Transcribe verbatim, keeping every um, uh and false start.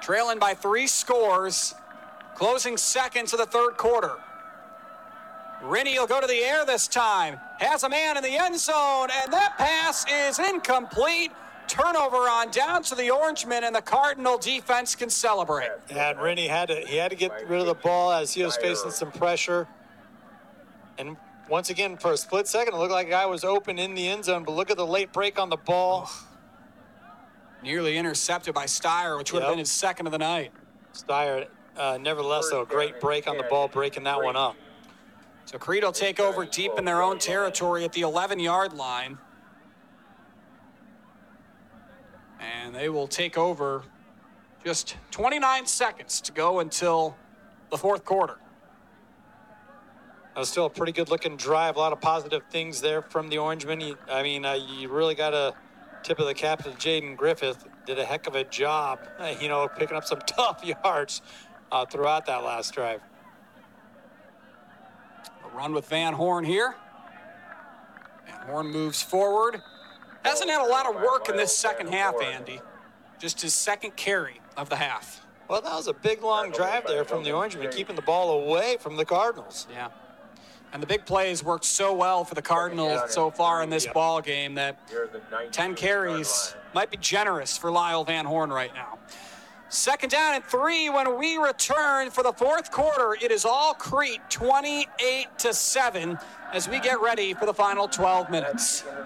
trailing by three scores, closing seconds of the third quarter. Rennie will go to the air this time, has a man in the end zone, and that pass is incomplete. Turnover on down to the Orangemen, and the Cardinal defense can celebrate. Yeah, and Rennie had to he had to get rid of the ball as he was facing some pressure. And once again, for a split second, it looked like a guy was open in the end zone, but look at the late break on the ball. Nearly intercepted by Steyer, which would Yep. have been his second of the night. Steyer, uh, nevertheless, though, a great break on the ball, breaking that one up. So Creed will take over deep in their own territory at the eleven-yard line. And they will take over just twenty-nine seconds to go until the fourth quarter. That was still a pretty good-looking drive. A lot of positive things there from the Orangemen. You, I mean, uh, you really got a tip of the cap to Jaden Griffith. Did a heck of a job, uh, you know, picking up some tough yards uh, throughout that last drive. A run with Van Horn here. Van Horn moves forward. Hasn't had a lot of work in this second half, Andy. Just his second carry of the half. Well, that was a big, long drive there from the Orangemen, keeping the ball away from the Cardinals. Yeah. And the big plays worked so well for the Cardinals so far in this Yep. ball game that ten carries might be generous for Lyle Van Horn right now. Second down and three when we return for the fourth quarter. It is all Crete, twenty-eight to seven, as we get ready for the final twelve minutes.